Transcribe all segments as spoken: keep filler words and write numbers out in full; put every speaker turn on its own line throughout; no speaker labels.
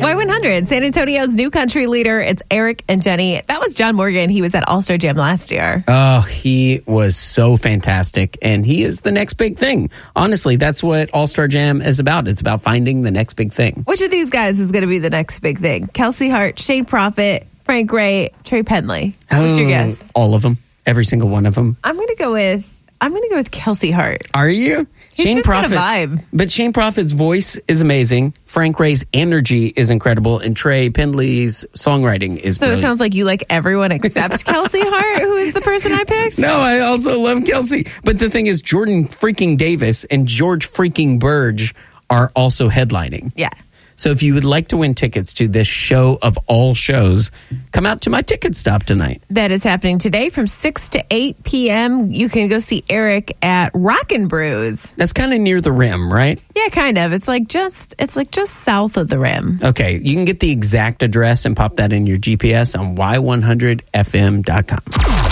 Y one hundred, San Antonio's new country leader. It's Eric and Jenny. That was John Morgan. He was at All-Star Jam last year.
Oh, he was so fantastic. And he is the next big thing. Honestly, that's what All-Star Jam is about. It's about finding the next big thing.
Which of these guys is going to be the next big thing? Kelsey Hart, Shane Proffitt, Frank Ray, Trey Penley. What's your guess?
All of them. Every single one of them.
I'm going to go with I'm going to go with Kelsey Hart.
Are you?
He's
Shane
just got a
Proffitt,
vibe.
But Shane Proffitt's voice is amazing. Frank Ray's energy is incredible. And Trey Pendley's songwriting is
So
brilliant.
it sounds like you like everyone except Kelsey Hart, who is the person I picked?
No, I also love Kelsey. But the thing is, Jordan freaking Davis and George freaking Burge are also headlining.
Yeah.
So if you would like to win tickets to this show of all shows, come out to my ticket stop tonight.
That is happening today from six to eight p.m. You can go see Eric at Rockin' Brews.
That's kind of near the rim, right?
Yeah, kind of. It's like just it's like just south of the rim.
Okay, you can get the exact address and pop that in your G P S on Y one hundred F M dot com.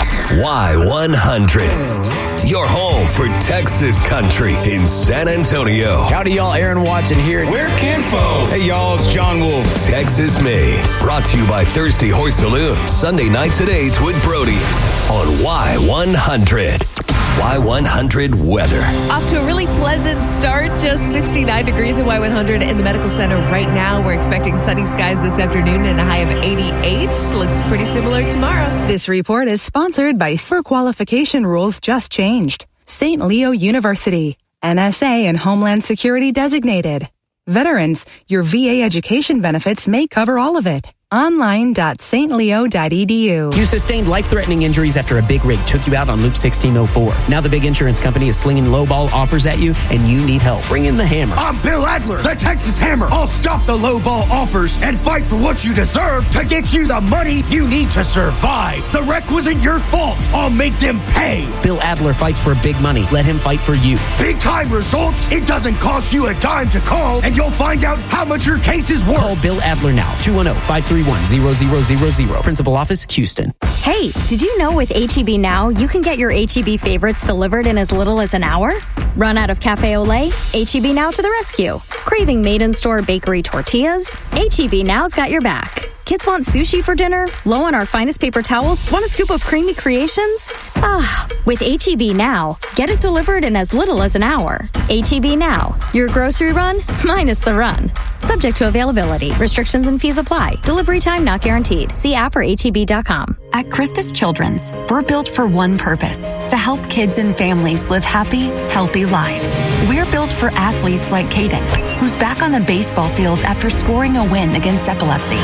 Y one hundred, your home for Texas country in San Antonio.
Howdy, y'all. Aaron Watson here.
We're Kinfo.
Hey, y'all. It's John Wolf.
Texas Made. Brought to you by Thirsty Horse Saloon. Sunday nights at eight with Brody on Y one hundred. Y one hundred weather.
Off to a really pleasant start. Just sixty-nine degrees at Y one hundred in the Medical Center right now. We're expecting sunny skies this afternoon and a high of eighty-eight. Looks pretty similar tomorrow.
This report is sponsored by S I R qualification rules just changed. Saint Leo University, N S A and Homeland Security designated. Veterans, your V A education benefits may cover all of it. online dot s t leo dot e d u.
You sustained life-threatening injuries after a big rig took you out on Loop sixteen oh four. Now the big insurance company is slinging lowball offers at you, and you need help. Bring in the hammer.
I'm Bill Adler, the Texas Hammer. I'll stop the lowball offers and fight for what you deserve to get you the money you need to survive. The wreck wasn't your fault. I'll make them pay.
Bill Adler fights for big money. Let him fight for you.
Big time results. It doesn't cost you a dime to call, and you'll find out how much your case is worth.
Call Bill Adler now. two one zero, five three one, zero zero zero zero. Principal office, Houston.
Hey, did you know with H E B Now, you can get your H E B favorites delivered in as little as an hour? Run out of Cafe Olay? H E B Now to the rescue. Craving made-in-store bakery tortillas? H E B Now's got your back. Kids want sushi for dinner? Low on our finest paper towels? Want a scoop of creamy creations? Ah, with H E B Now, get it delivered in as little as an hour. H E B Now, your grocery run minus the run. Subject to availability. Restrictions and fees apply. Delivery time not guaranteed. See app or H E B dot com.
At Christus Children's, we're built for one purpose, to help kids and families live happy, healthy lives. We're built for athletes like Caden, who's back on the baseball field after scoring a win against epilepsy.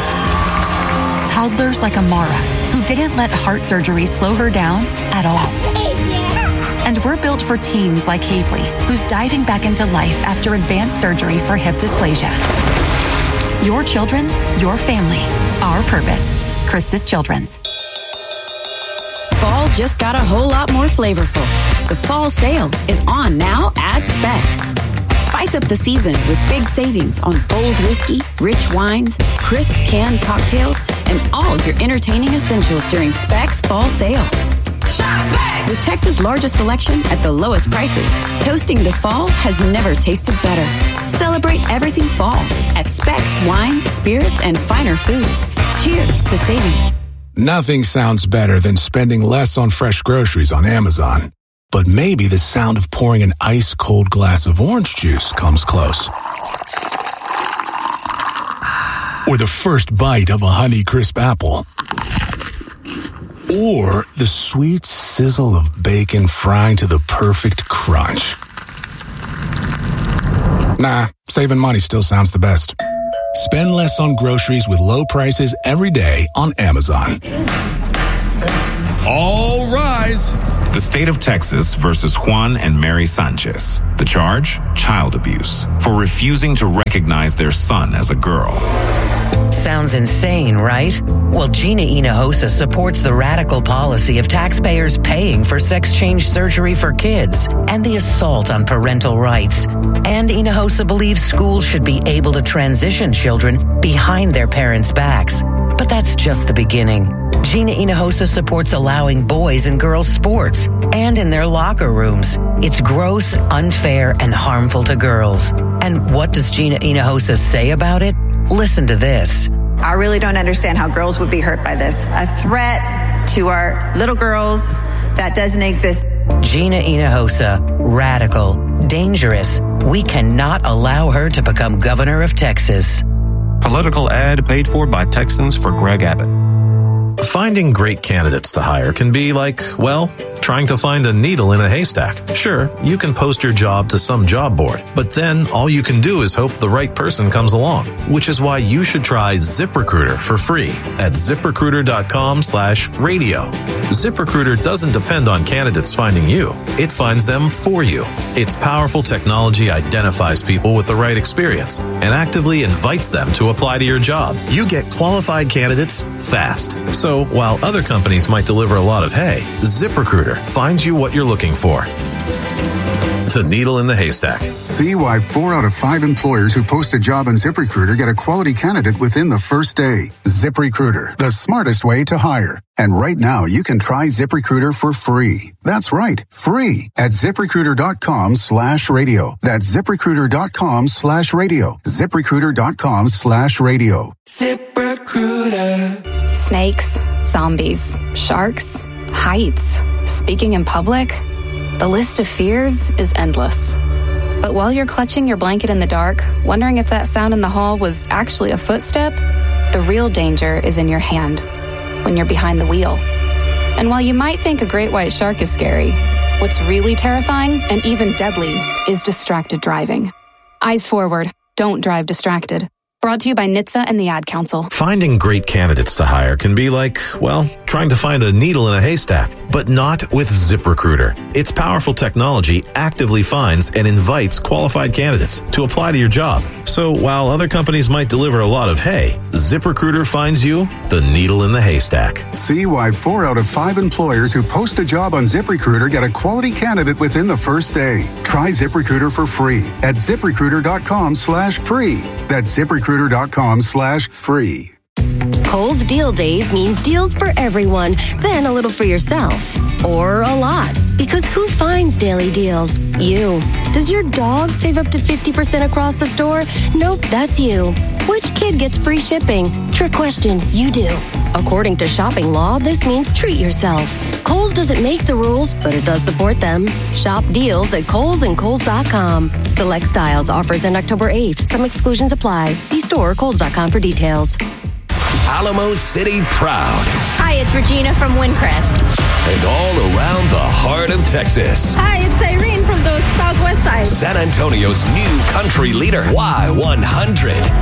Toddlers like Amara, who didn't let heart surgery slow her down at all. And we're built for teens like Havely, who's diving back into life after advanced surgery for hip dysplasia. Your children, your family, our purpose. Christus Children's.
Fall just got a whole lot more flavorful. The fall sale is on now at Specs. Spice up the season with big savings on bold whiskey, rich wines, crisp canned cocktails, and all your entertaining essentials during Specs Fall Sale. Shop Specs! With Texas' largest selection at the lowest prices, toasting to fall has never tasted better. Celebrate everything fall at Specs Wines, Spirits, and Finer Foods. Cheers to savings.
Nothing sounds better than spending less on fresh groceries on Amazon. But maybe the sound of pouring an ice-cold glass of orange juice comes close. Or the first bite of a Honeycrisp apple. Or the sweet sizzle of bacon frying to the perfect crunch. Nah, saving money still sounds the best. Spend less on groceries with low prices every day on Amazon.
All rise. The state of Texas versus Juan and Mary Sanchez. The charge? Child abuse for refusing to recognize their son as a girl.
Sounds insane, right? Well, Gina Hinojosa supports the radical policy of taxpayers paying for sex change surgery for kids and the assault on parental rights. And Hinojosa believes schools should be able to transition children behind their parents' backs. But that's just the beginning. Gina Hinojosa supports allowing boys and girls sports and in their locker rooms. It's gross, unfair, and harmful to girls. And what does Gina Hinojosa say about it? Listen to this.
I really don't understand how girls would be hurt by this. A threat to our little girls that doesn't exist.
Gina Hinojosa, radical, dangerous. We cannot allow her to become governor of Texas.
Political ad paid for by Texans for Greg Abbott.
Finding great candidates to hire can be like, well, trying to find a needle in a haystack. Sure, you can post your job to some job board, but then all you can do is hope the right person comes along, which is why you should try ZipRecruiter for free at ZipRecruiter.com slash radio. ZipRecruiter doesn't depend on candidates finding you. It finds them for you. Its powerful technology identifies people with the right experience and actively invites them to apply to your job. You get qualified candidates fast. So while other companies might deliver a lot of hay, ZipRecruiter finds you what you're looking for. The needle in the haystack.
See why four out of five employers who post a job on ZipRecruiter get a quality candidate within the first day. ZipRecruiter, the smartest way to hire. And right now, you can try ZipRecruiter for free. That's right, free at ZipRecruiter.com slash radio. That's ZipRecruiter.com slash radio. ZipRecruiter.com slash radio.
ZipRecruiter. Snakes, zombies, sharks, heights, speaking in public. The list of fears is endless. But while you're clutching your blanket in the dark, wondering if that sound in the hall was actually a footstep, the real danger is in your hand, when you're behind the wheel. And while you might think a great white shark is scary, what's really terrifying and even deadly is distracted driving. Eyes forward, don't drive distracted. Brought to you by N H T S A and the Ad Council.
Finding great candidates to hire can be like, well, trying to find a needle in a haystack, but not with ZipRecruiter. Its powerful technology actively finds and invites qualified candidates to apply to your job. So while other companies might deliver a lot of hay, ZipRecruiter finds you the needle in the haystack.
See why four out of five employers who post a job on ZipRecruiter get a quality candidate within the first day. Try ZipRecruiter for free at ZipRecruiter.com slash free. That's ZipRecruiter.com slash free.
Kohl's Deal Days means deals for everyone, then a little for yourself. Or a lot. Because who finds daily deals? You. Does your dog save up to fifty percent across the store? Nope, that's you. Which kid gets free shipping? Trick question, you do. According to shopping law, this means treat yourself. Kohl's doesn't make the rules, but it does support them. Shop deals at Kohl's and Kohl's dot com. Select styles offers end October eighth. Some exclusions apply. See store or Kohl's dot com for details.
Alamo City proud.
Hi, it's Regina from Windcrest.
And all around the heart of Texas.
Hi, it's Irene from the Southwest side.
San Antonio's new country leader, Y one hundred.